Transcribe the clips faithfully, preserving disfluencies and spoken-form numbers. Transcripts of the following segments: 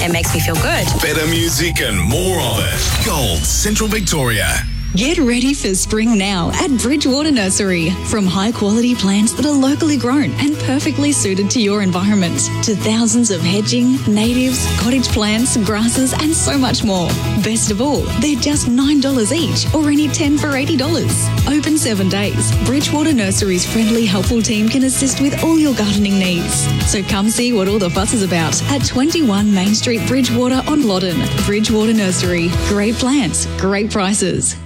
It makes me feel good. Better music and more of it. Gold Central Victoria. Get ready for spring now at Bridgewater Nursery. From high-quality plants that are locally grown and perfectly suited to your environment, to thousands of hedging, natives, cottage plants, grasses, and so much more. Best of all, they're just nine dollars each, or only ten for eighty dollars. Open seven days. Bridgewater Nursery's friendly, helpful team can assist with all your gardening needs. So come see what all the fuss is about at twenty-one Main Street, Bridgewater on Loddon. Bridgewater Nursery. Great plants, great prices.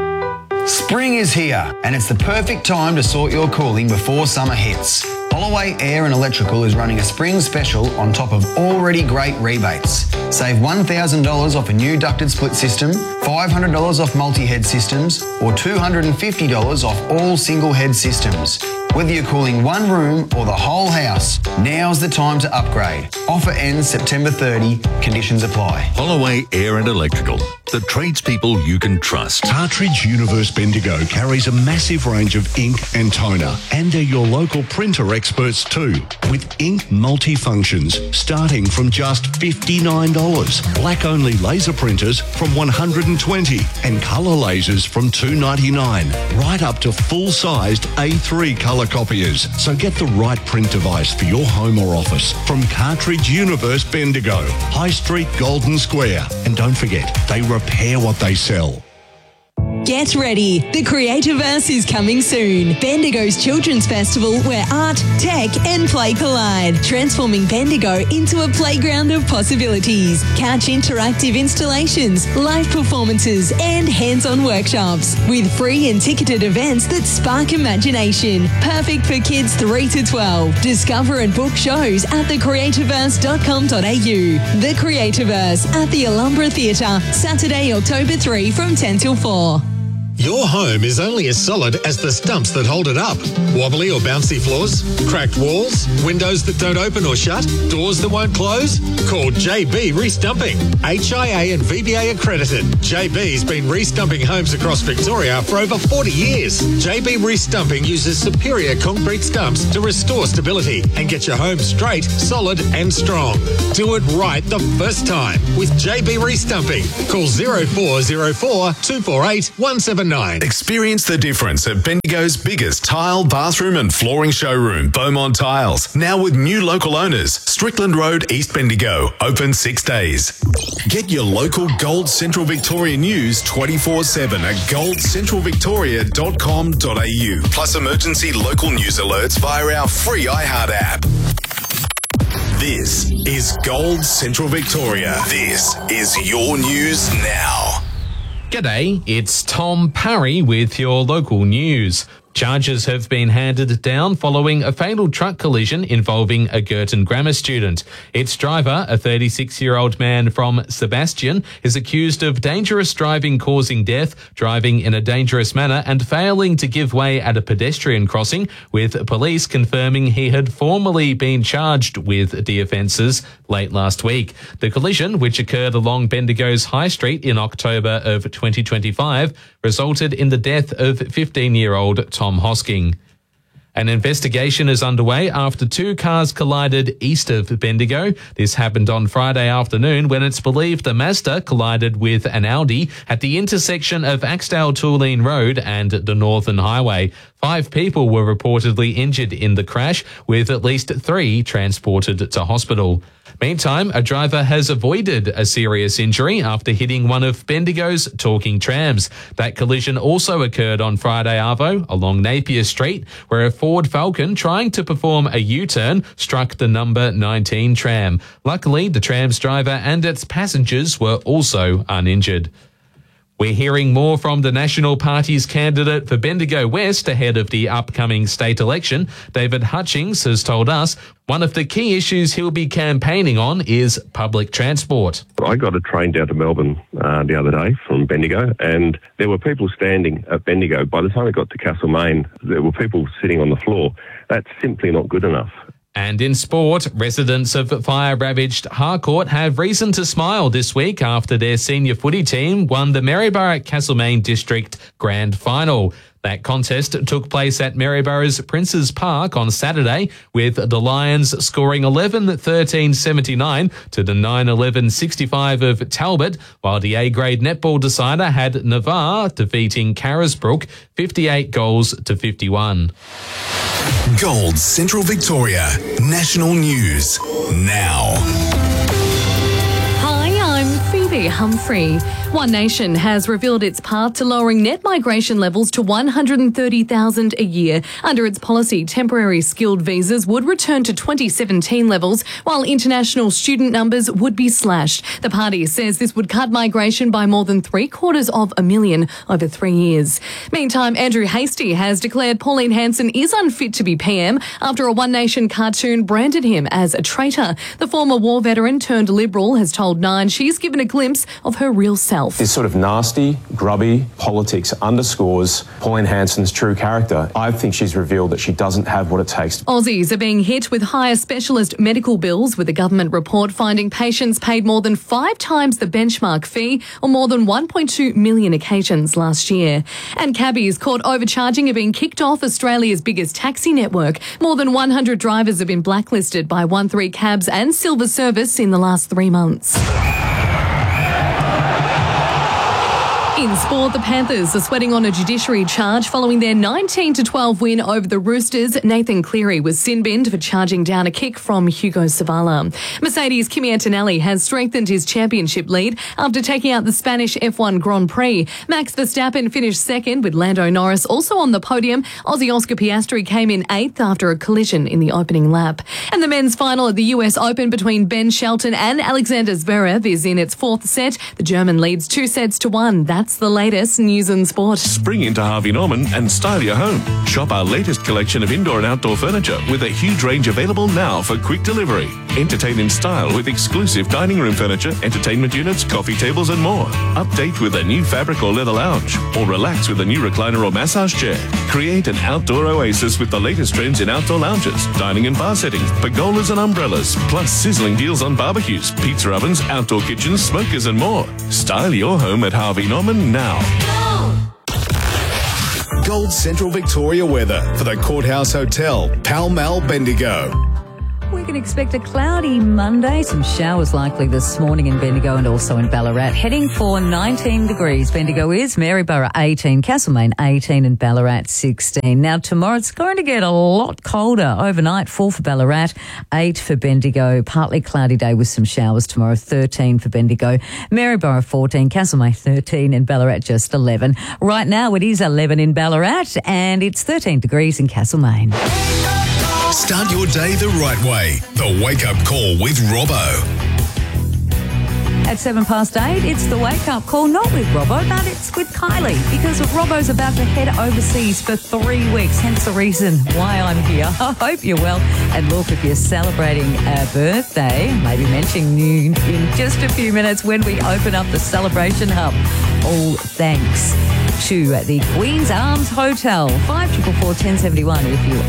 Spring is here, and it's the perfect time to sort your cooling before summer hits. Holloway Air and Electrical is running a spring special on top of already great rebates. Save one thousand dollars off a new ducted split system, five hundred dollars off multi-head systems, or two hundred fifty dollars off all single-head systems. Whether you're cooling one room or the whole house, now's the time to upgrade. Offer ends September thirtieth. Conditions apply. Holloway Air and Electrical. The tradespeople you can trust. Cartridge Universe Bendigo carries a massive range of ink and toner, and they're your local printer experts too, with ink multifunctions starting from just fifty-nine dollars. Black-only laser printers from one hundred twenty dollars and colour lasers from two ninety-nine, right up to full-sized A three colour copiers. So get the right print device for your home or office from Cartridge Universe Bendigo, High Street, Golden Square. And don't forget, they repair what they sell. Get ready. The Creativerse is coming soon. Bendigo's Children's Festival where art, tech and play collide, transforming Bendigo into a playground of possibilities. Catch interactive installations, live performances and hands-on workshops with free and ticketed events that spark imagination. Perfect for kids three to twelve. Discover and book shows at the creativerse dot com dot a u. The Creativerse at the Alhambra Theatre, Saturday, October third from ten till four. Your home is only as solid as the stumps that hold it up. Wobbly or bouncy floors? Cracked walls? Windows that don't open or shut? Doors that won't close? Call J B Restumping. H I A and V B A accredited. J B's been restumping homes across Victoria for over forty years. J B Restumping uses superior concrete stumps to restore stability and get your home straight, solid and strong. Do it right the first time with J B Restumping. Call zero four zero four, two four eight, one seven nine. Experience the difference at Bendigo's biggest tile, bathroom and flooring showroom, Beaumont Tiles. Now with new local owners, Strickland Road, East Bendigo. Open six days. Get your local Gold Central Victoria news twenty-four seven at gold central victoria dot com dot a u. Plus emergency local news alerts via our free iHeart app. This is Gold Central Victoria. This is your news now. G'day, it's Tom Parry with your local news. Charges have been handed down following a fatal truck collision involving a Girton Grammar student. Its driver, a thirty-six-year-old man from Sebastian, is accused of dangerous driving causing death, driving in a dangerous manner and failing to give way at a pedestrian crossing, with police confirming he had formerly been charged with the offences late last week. The collision, which occurred along Bendigo's High Street in October of twenty twenty-five, resulted in the death of fifteen-year-old Tom Hosking. An investigation is underway after two cars collided east of Bendigo. This happened on Friday afternoon when it's believed a Mazda collided with an Audi at the intersection of Axdale-Tooleen Road and the Northern Highway. Five people were reportedly injured in the crash, with at least three transported to hospital. Meantime, a driver has avoided a serious injury after hitting one of Bendigo's talking trams. That collision also occurred on Friday arvo along Napier Street, where a Ford Falcon trying to perform a U-turn struck the number nineteen tram. Luckily, the tram's driver and its passengers were also uninjured. We're hearing more from the National Party's candidate for Bendigo West ahead of the upcoming state election. David Hutchings has told us one of the key issues he'll be campaigning on is public transport. I got a train down to Melbourne uh, the other day from Bendigo, and there were people standing at Bendigo. By the time I got to Castlemaine, there were people sitting on the floor. That's simply not good enough. And in sport, residents of fire-ravaged Harcourt have reason to smile this week after their senior footy team won the Maryborough Castlemaine District Grand Final. That contest took place at Maryborough's Princes Park on Saturday, with the Lions scoring eleven thirteen seventy-nine to the nine eleven sixty-five of Talbot, while the A-grade netball decider had Navarre defeating Carisbrook fifty-eight goals to fifty-one. Gold Central Victoria National News now. Hi, I'm Phoebe Humphrey. One Nation has revealed its path to lowering net migration levels to one hundred thirty thousand a year. Under its policy, temporary skilled visas would return to twenty seventeen levels, while international student numbers would be slashed. The party says this would cut migration by more than three quarters of a million over three years. Meantime, Andrew Hastie has declared Pauline Hanson is unfit to be P M after a One Nation cartoon branded him as a traitor. The former war veteran turned Liberal has told Nine she's given a glimpse of her real self. This sort of nasty, grubby politics underscores Pauline Hanson's true character. I think she's revealed that she doesn't have what it takes. Aussies are being hit with higher specialist medical bills, with a government report finding patients paid more than five times the benchmark fee on more than one point two million occasions last year. And cabbies caught overcharging are being kicked off Australia's biggest taxi network. More than one hundred drivers have been blacklisted by one three Cabs and Silver Service in the last three months. In sport, the Panthers are sweating on a judiciary charge following their nineteen to twelve win over the Roosters. Nathan Cleary was sin-binned for charging down a kick from Hugo Savala. Mercedes' Kimi Antonelli has strengthened his championship lead after taking out the Spanish F one Grand Prix. Max Verstappen finished second, with Lando Norris also on the podium. Aussie Oscar Piastri came in eighth after a collision in the opening lap. And the men's final at the U S Open between Ben Shelton and Alexander Zverev is in its fourth set. The German leads two sets to one. That's the latest news and sport. Spring into Harvey Norman and style your home. Shop our latest collection of indoor and outdoor furniture with a huge range available now for quick delivery. Entertain in style with exclusive dining room furniture, entertainment units, coffee tables and more. Update with a new fabric or leather lounge, or relax with a new recliner or massage chair. Create an outdoor oasis with the latest trends in outdoor lounges, dining and bar settings, pergolas and umbrellas, plus sizzling deals on barbecues, pizza ovens, outdoor kitchens, smokers and more. Style your home at Harvey Norman now. Gold Central Victoria weather for the Courthouse Hotel, Pall Mall, Bendigo. We can expect a cloudy Monday, some showers likely this morning in Bendigo and also in Ballarat. Heading for nineteen degrees. Bendigo is, Maryborough eighteen, Castlemaine eighteen and Ballarat sixteen. Now tomorrow it's going to get a lot colder overnight. four for Ballarat, eight for Bendigo. Partly cloudy day with some showers tomorrow, thirteen for Bendigo. Maryborough fourteen, Castlemaine thirteen and Ballarat just eleven. Right now it is eleven in Ballarat and it's thirteen degrees in Castlemaine. Start your day the right way. The Wake Up Call with Robbo. At seven past eight, it's the Wake Up Call, not with Robbo, but it's with Kylie, because Robbo's about to head overseas for three weeks, hence the reason why I'm here. I hope you're well. And look, if you're celebrating a birthday, maybe mentioning you in just a few minutes when we open up the Celebration Hub. All thanks to the Queen's Arms Hotel, five four four, one oh seven one if you